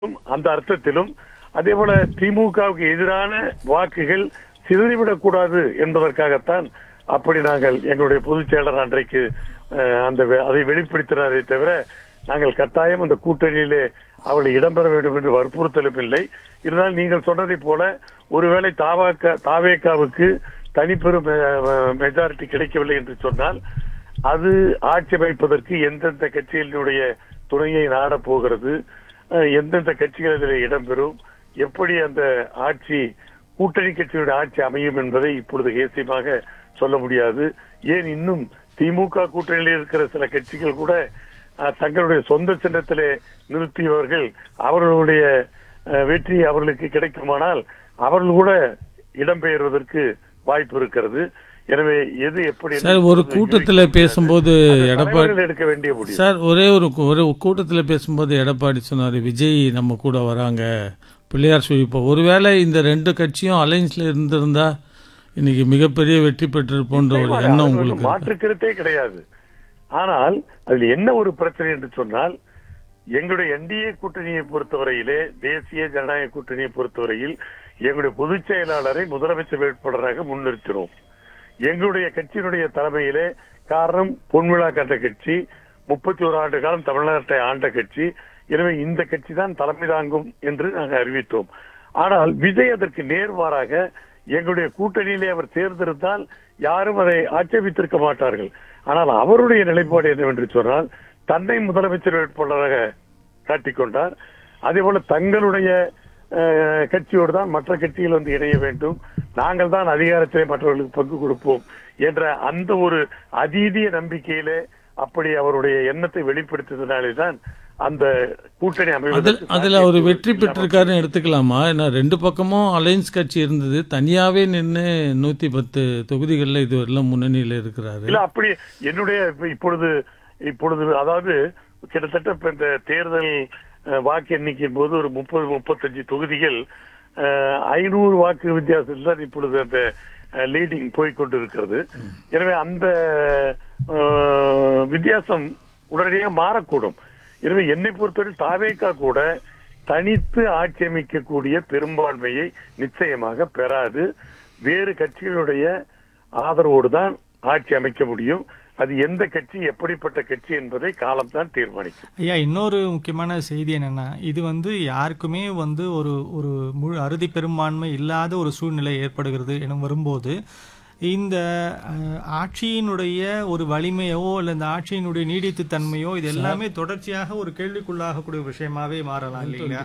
அந்த அர்த்தத்திலும் அதே போல திமுகவுக்கு எதிரான வாக்குகள் சிதறிவிடக் கூடாது என்பதற்காகத்தான் அப்படி நாங்கள் எங்களுடைய பொதுச் செயலர் அன்றைக்கு அதை வெளிப்படுத்தினாரே தவிர நாங்கள் கட்டாயம் அந்த கூட்டணியிலே அவளை இடம்பெற வேண்டும் என்று வற்புறுத்தலும் இல்லை. இருந்தால் நீங்கள் சொன்னதை போல ஒருவேளை தாவேகாவுக்கு தனிப்பெரும் மெஜாரிட்டி கிடைக்கவில்லை என்று சொன்னால் அது ஆட்சி அமைப்பதற்கு எந்தெந்த கட்சிகளினுடைய துணையை நாடப் போகிறது, எந்தெந்த கட்சிகள் இதில் இடம்பெறும், எப்படி அந்த ஆட்சி கூட்டணி கட்சியுடைய ஆட்சி அமையும் என்பதை இப்பொழுது ஏசியமாக சொல்ல முடியாது. ஏன் இன்னும் திமுக கூட்டணியில் இருக்கிற சில கட்சிகள் கூட தங்களுடைய சொந்த சின்னத்திலே நிறுத்தியவர்கள் அவர்களுடைய வெற்றி அவர்களுக்கு கிடைக்குமானால் அவர்கள் கூட இடம்பெயர்வதற்கு வாய்ப்பு இருக்கிறது. எனவே எது எப்படி சார் ஒரு கூட்டத்தில் பேசும்போது எடப்பாடி எடுக்க வேண்டிய முடியும் சார் ஒரு கூட்டத்தில் பேசும்போது எடப்பாடி சொன்னார், விஜய் நம்ம கூட வராங்க, பிள்ளையார் சுழிப்போம். ஒருவேளை இந்த ரெண்டு கட்சியும் அலைன்ஸ்ல இருந்திருந்தா இன்னைக்கு மிகப்பெரிய வெற்றி பெற்றிருப்போன்ற ஒரு எண்ணம் உங்களுக்கு மாற்றுக்கிறதே கிடையாது. ஆனால் அதில் என்ன ஒரு பிரச்சனை என்று சொன்னால், எங்களுடைய என்டிஏ கூட்டணியை பொறுத்தவரையிலே, தேசிய ஜனநாயக கூட்டணியை பொறுத்தவரையில் எங்களுடைய பொதுச் செயலாளரை முதலமைச்சர் வேட்பாளராக முன்னிறுத்தினோம். எங்களுடைய கட்சியினுடைய தலைமையிலே, காரணம் பொன்விழா கண்ட கட்சி, 31 ஆண்டு காலம் தமிழ்நாட்டை ஆண்ட கட்சி, எனவே இந்த கட்சி தான் தலைமை தாங்கும் என்று நாங்கள் அறிவித்தோம். ஆனால் விஜய் அதற்கு நேர்மாறாக எங்களுடைய கூட்டணியிலே அவர் சேர்ந்திருந்தால் யாரும் அதை ஆட்சேபித்திருக்க மாட்டார்கள். ஆனால் அவருடைய நிலைப்பாடு என்னவென்று சொன்னால், தன்னை முதலமைச்சர் வேட்பாளராக காட்டிக்கொண்டார். அதே போல தங்களுடைய கட்சியோடு தான் மற்ற கட்சிகள் வந்து இணைய வேண்டும், நாங்கள் தான் அதிகாரத்திலே மற்றவர்களுக்கு பங்கு கொடுப்போம் என்ற அந்த ஒரு அதீதிய நம்பிக்கையிலே அப்படி அவருடைய எண்ணத்தை வெளிப்படுத்தியதனாலே தான் அந்த கூட்டணி அதுல அவர் வெற்றி பெற்றிருக்காருன்னு எடுத்துக்கலாமா? ஏன்னா ரெண்டு பக்கமும் அலையன்ஸ் கட்சி இருந்தது, தனியாவே நின்று 110 தொகுதிகளில் இதுவரையிலும் முன்னணியில் இருக்கிறாரு. இல்ல அப்படி என்னுடைய இப்பொழுது அதாவது கிட்டத்தட்ட இந்த தேர்தல் வாக்கு எண்ணிக்கையின் போது ஒரு 30-35 தொகுதிகள் 500 வாக்கு வித்தியாசத்தில் தான் இப்பொழுது அந்த லீடிங் போய்கொண்டிருக்கிறது. எனவே அந்த வித்தியாசம் உடனடியாக மாறக்கூடும். எனவே என்னை பொறுத்தவரை தாவேகா கூட தனித்து ஆட்சி அமைக்கக்கூடிய பெரும்பான்மையை நிச்சயமாக பெறாது. வேறு கட்சிகளுடைய ஆதரவோடு தான் ஆட்சி அமைக்க முடியும். அது எந்த கட்சி எப்படிப்பட்ட கட்சி என்பதை காலம்தான் தீர்மானிக்கும். ஐயா, இன்னொரு முக்கியமான செய்தி என்னன்னா, இது யாருக்குமே ஒரு ஒரு முழு அறுதி பெரும்பான்மை இல்லாத ஒரு சூழ்நிலை ஏற்படுகிறது என வரும்போது, இந்த ஆட்சியினுடைய ஒரு வலிமையோ இல்லை இந்த ஆட்சியினுடைய நீடித்து தன்மையோ இது எல்லாமே தொடர்ச்சியாக ஒரு கேள்விக்குள்ளாகக்கூடிய விஷயமாவே மாறலாம் இல்லைங்களா?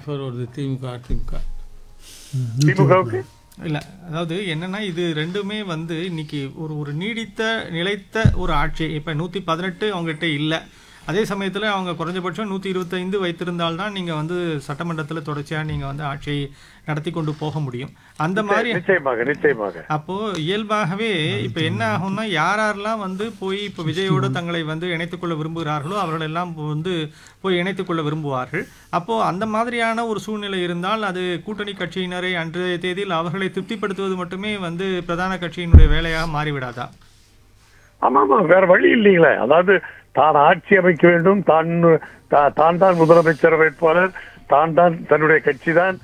திமுகவுக்கு இல்லை, அதாவது என்னன்னா, இது ரெண்டுமே இன்னைக்கு ஒரு நீடித்த நிலைத்த ஒரு ஆட்சி. இப்போ 118 அவங்ககிட்ட இல்லை, அதே சமயத்தில் அவங்க குறைஞ்சபட்சம் 125 வைத்திருந்தால்தான் நீங்கள் சட்டமன்றத்தில் தொடர்ச்சியாக நீங்கள் ஆட்சியை நடத்தி கொண்டு போக முடியும். அந்த மாதிரி நிச்சயமாக அப்போ இயல்பாகவே இப்போ என்ன ஆகும்னா, யாரெல்லாம் போய் இப்போ விஜயோடு தங்களை இணைத்துக் கொள்ள விரும்புகிறார்களோ அவர்கள் எல்லாம் போய் இணைத்துக் கொள்ள விரும்புவார்கள். அப்போ அந்த மாதிரியான ஒரு சூழ்நிலை இருந்தால் அது கூட்டணி கட்சியினரை அன்றைய தேதியில் அவர்களை திருப்திப்படுத்துவது மட்டுமே பிரதான கட்சியினுடைய வேலையாக மாறிவிடாதா? ஆமா, வேற வழி இல்லைங்களே. அதாவது தான் ஆட்சி அமைக்க வேண்டும், தான் முதலமைச்சர் வேட்பாளர், தான் தன்னுடைய கட்சி தான்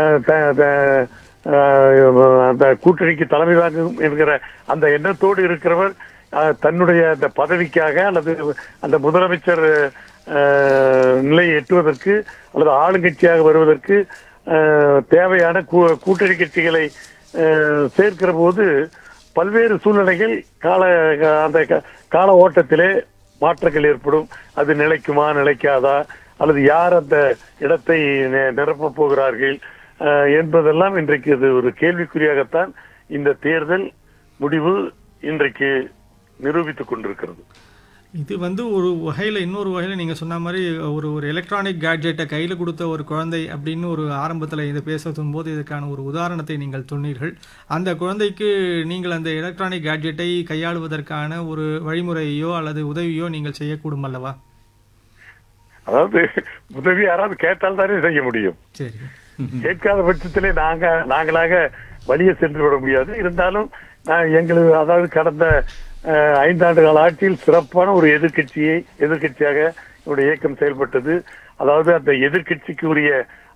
அந்த கூட்டணிக்கு தலைமை தாங்கும் என்கிற அந்த எண்ணத்தோடு இருக்கிறவர் தன்னுடைய அந்த பதவிக்காக அல்லது அந்த முதலமைச்சர் நிலையை எட்டுவதற்கு அல்லது ஆளுங்கட்சியாக வருவதற்கு தேவையான கூட்டணி கட்சிகளை சேர்க்கிற போது பல்வேறு சூழ்நிலைகள் அந்த கால ஓட்டத்திலே மாற்றங்கள் ஏற்படும். அது நிலைக்குமா நிலைக்காதா, அல்லது யார் அந்த இடத்தை நிரப்ப போகிறார்கள் என்பதெல்லாம் இன்றைக்கு இது ஒரு கேள்விக்குறியாகத்தான் இந்த தேர்தல் முடிவு இன்றைக்கு நிரூபித்துக் கொண்டிருக்கிறது. இது ஒரு வகையில், இன்னொரு வகையில் நீங்கள் சொன்ன மாதிரி ஒரு எலக்ட்ரானிக் கேட்ஜெட்டை கையில் கொடுத்த ஒரு குழந்தை அப்படின்னு ஒரு ஆரம்பத்தில் இதை பேசும் போது இதுக்கான ஒரு உதாரணத்தை நீங்கள் சொன்னீர்கள். அந்த குழந்தைக்கு நீங்கள் அந்த எலக்ட்ரானிக் கேட்ஜெட்டை கையாளுவதற்கான ஒரு வழிமுறையோ அல்லது உதவியோ நீங்கள் செய்யக்கூடும் அல்லவா? அதாவது உதவி யாராவது கேட்டால் தானே செய்ய முடியும். சரி, கேட்காத பட்சத்திலே நாங்களாக வழியை சென்று விட முடியாது. இருந்தாலும் எங்களுக்கு அதாவது கடந்த 5 ஆண்டு கால ஆட்சியில் சிறப்பான ஒரு எதிர்கட்சியாக என்னுடைய இயக்கம் செயல்பட்டது. அதாவது அந்த எதிர்கட்சிக்கு உரிய